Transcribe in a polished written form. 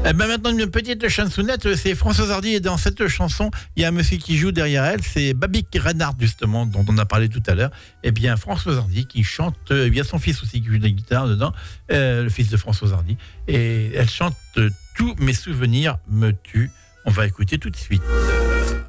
Ben maintenant, une petite chansonnette, c'est Françoise Hardy, et dans cette chanson, il y a un monsieur qui joue derrière elle, c'est Babic Reinhardt, justement, dont on a parlé tout à l'heure. Eh bien, Françoise Hardy qui chante, il y a son fils aussi qui joue de la guitare dedans, le fils de Françoise Hardy, et elle chante Tous mes souvenirs me tuent. On va écouter tout de suite.